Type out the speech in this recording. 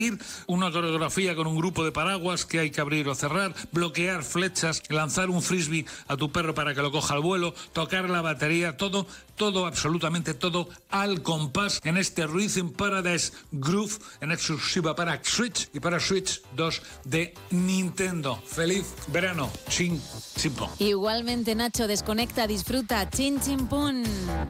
una coreografía con un grupo de paraguas que hay que abrir o cerrar, bloquear flechas, lanzar un frisbee a tu perro para que lo coja al vuelo, tocar la batería, todo, absolutamente todo al compás en este Rhythm Paradise Groove en exclusiva para Switch y para Switch 2 de Nintendo. ¡Feliz verano! Chin, chimpón. Igualmente, Nacho, desconecta, disfruta. Chin, chimpún.